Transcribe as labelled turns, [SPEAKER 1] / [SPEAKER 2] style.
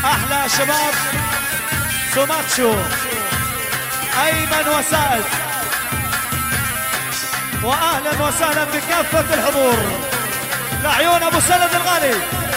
[SPEAKER 1] احلى شباب سوماتشو، ايمن وسائد، واهلا وسهلا بكافة الحضور. لعيون ابو سند الغالي.